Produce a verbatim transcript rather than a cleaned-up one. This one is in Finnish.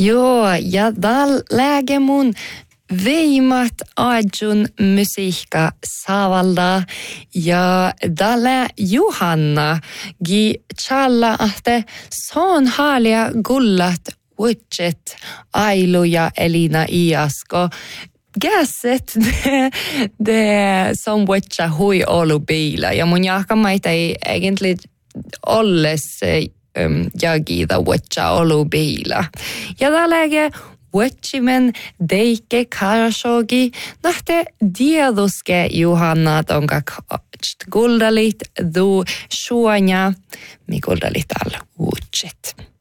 Joo, ja tällä läge mun veimat ajun musiikka savalda ja tällä Johanna gi challa ahte son halia gullat witchet Ailu ja Elina Iasko Gasset det, det som witcha hui olu biila ja mun jahkamaita ei egentlig olles um, jagida witcha olu biila. Ja tällä Wetchimen deike karashogi nahte dieduske Johanna tonka guldalit du shuanya mi guldalit all utchit.